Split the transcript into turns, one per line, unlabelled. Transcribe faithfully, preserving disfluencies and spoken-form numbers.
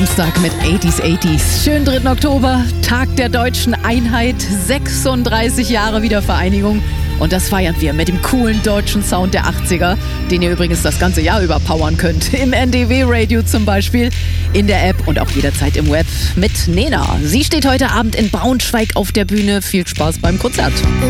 Samstag mit achtziger achtziger. Schönen dritten Oktober, Tag der deutschen Einheit, sechsunddreißig Jahre Wiedervereinigung. Und das feiern wir mit dem coolen deutschen Sound der achtziger, den ihr übrigens das ganze Jahr über powern könnt. Im N D W-Radio zum Beispiel, in der App und auch jederzeit im Web mit Nena. Sie steht heute Abend in Braunschweig auf der Bühne. Viel Spaß beim Konzert.